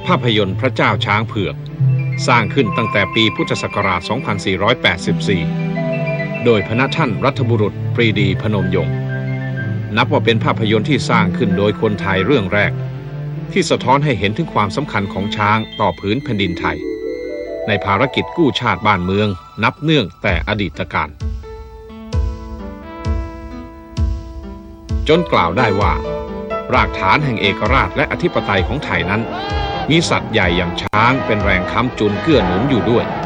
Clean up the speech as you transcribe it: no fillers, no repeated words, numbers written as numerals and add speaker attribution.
Speaker 1: ภาพยนตร์พระเจ้าช้างเผือกสร้างขึ้นตั้งแต่ปีพุทธศักราช 2484 โดยพระท่านรัฐบุรุษปรีดีพนมยงค์นับว่าเป็นภาพยนตร์ที่สร้างขึ้นโดยคนไทยเรื่องแรกที่สะท้อนให้เห็นถึงความสำคัญของช้างต่อผืนแผ่นดินไทยในภารกิจกู้ชาติบ้านเมืองนับเนื่องแต่อดีตการจนกล่าวได้ว่ารากฐานแห่งเอกราชและอธิปไตยของไทยนั้นมีสัตว์ใหญ่อย่างช้างเป็นแรงค้ำจุนเกื้อหนุนอยู่ด้วย